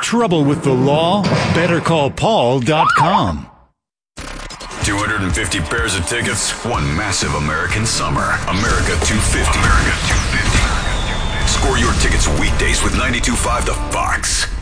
Trouble with the law? BetterCallPaul.com. 250 pairs of tickets, one massive American summer. America 250. America 250. Score your tickets weekdays with 92.5 The Fox.